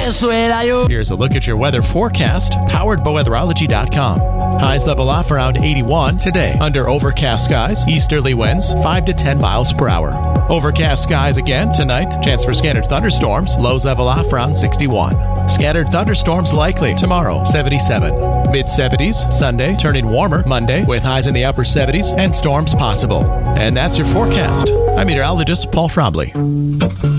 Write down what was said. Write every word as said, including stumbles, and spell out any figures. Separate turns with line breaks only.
Venezuela, yo.
Here's a look at your weather forecast, powered by weatherology dot com. Highs level off around eighty-one today. Under overcast skies, easterly winds five to ten miles per hour. Overcast skies again tonight. Chance for scattered thunderstorms. Lows level off around sixty-one. Scattered thunderstorms likely tomorrow, seventy-seven. mid seventies Sunday, turning warmer Monday with highs in the upper seventies and storms possible. And that's your forecast. I'm meteorologist Paul Trombley.